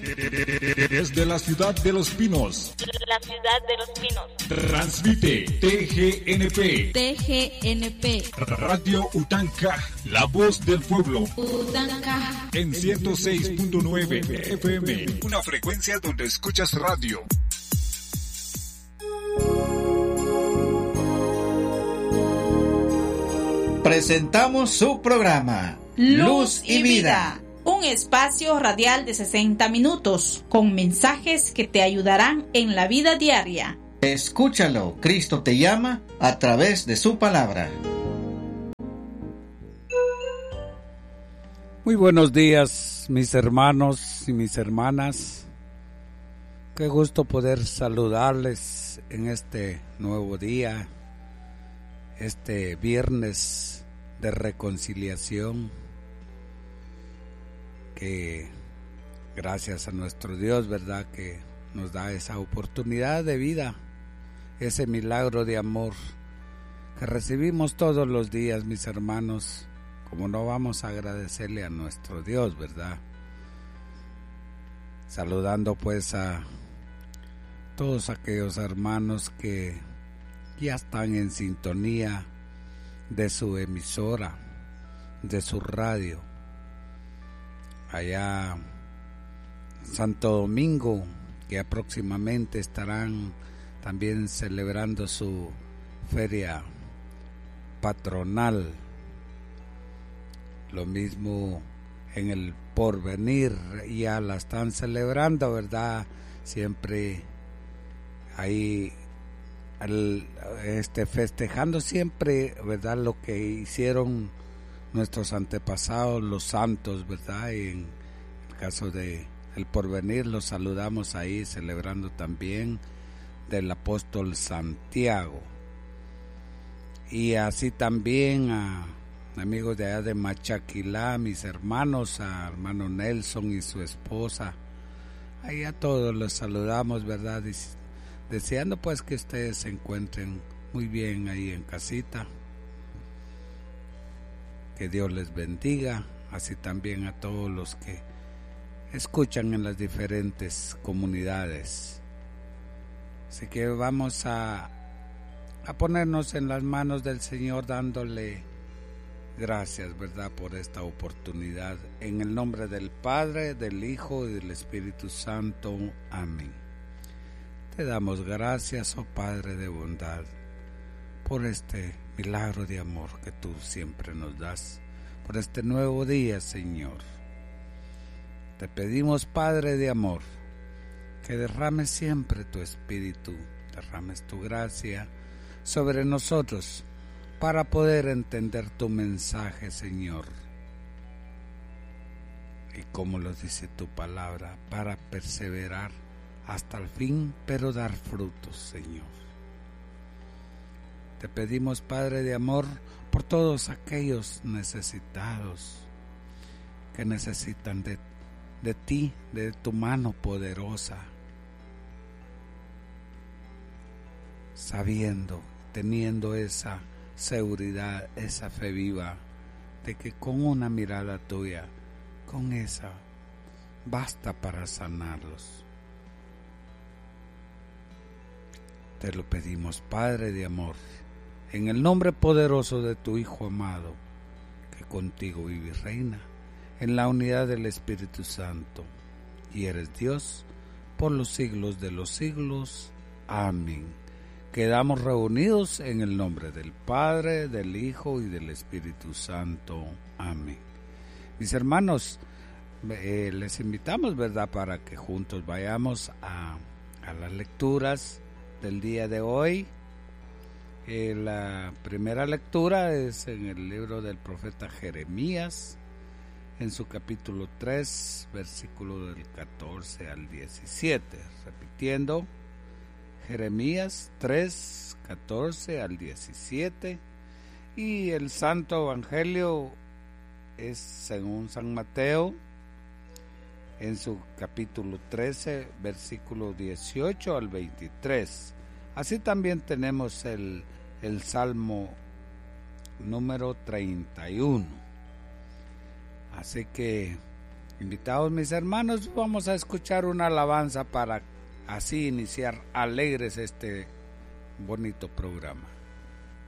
Desde la ciudad de Los Pinos. La ciudad de Los Pinos. Transmite TGNP. TGNP. Radio Utanca, la voz del pueblo. Utanca. En 106.9 FM. Una frecuencia donde escuchas radio. Presentamos su programa Luz y Vida. Un espacio radial de 60 minutos con mensajes que te ayudarán en la vida diaria. Escúchalo, Cristo te llama a través de su palabra. Muy buenos días, mis hermanos y mis hermanas. Qué gusto poder saludarles en este nuevo día, este viernes de reconciliación, que gracias a nuestro Dios, ¿verdad?, que nos da esa oportunidad de vida, ese milagro de amor que recibimos todos los días, mis hermanos. Como no vamos a agradecerle a nuestro Dios, ¿verdad? Saludando pues a todos aquellos hermanos que ya están en sintonía de su emisora, de su radio. Allá en Santo Domingo, que próximamente estarán también celebrando su feria patronal. Lo mismo en el Porvenir, ya la están celebrando, ¿verdad? Siempre ahí festejando siempre, ¿verdad?, lo que hicieron nuestros antepasados, los santos, ¿verdad? Y en el caso de el Porvenir, los saludamos ahí, celebrando también del apóstol Santiago. Y así también a amigos de allá de Machaquilá, mis hermanos, a hermano Nelson y su esposa, ahí a todos los saludamos, ¿verdad? Deseando pues que ustedes se encuentren muy bien ahí en casita, que Dios les bendiga, así también a todos los que escuchan en las diferentes comunidades. Así que vamos a ponernos en las manos del Señor, dándole gracias, ¿verdad?, por esta oportunidad. En el nombre del Padre, del Hijo y del Espíritu Santo. Amén. Te damos gracias, oh Padre de bondad, por este milagro de amor que tú siempre nos das, por este nuevo día, Señor. Te pedimos, Padre de amor, que derrames siempre tu Espíritu, derrames tu gracia sobre nosotros, para poder entender tu mensaje, Señor. Y como lo dice tu palabra, para perseverar hasta el fin, pero dar frutos, Señor. Te pedimos, Padre de amor, por todos aquellos necesitados que necesitan de ti, de tu mano poderosa, sabiendo, teniendo esa seguridad, esa fe viva de que con una mirada tuya, con esa, basta para sanarlos. Te lo pedimos, Padre de amor, en el nombre poderoso de tu Hijo amado, que contigo vive y reina en la unidad del Espíritu Santo, y eres Dios por los siglos de los siglos. Amén. Quedamos reunidos en el nombre del Padre, del Hijo y del Espíritu Santo. Amén. Mis hermanos, les invitamos, ¿verdad?, para que juntos vayamos a las lecturas del día de hoy. La primera lectura es en el libro del profeta Jeremías, en su capítulo 3, versículo del 14 al 17. Repitiendo, Jeremías 3, 14 al 17. Y el Santo Evangelio es según San Mateo, en su capítulo 13, versículo 18 al 23. Así también tenemos el Salmo número 31. Así que Invitados mis hermanos, vamos a escuchar una alabanza para así iniciar alegres este bonito programa.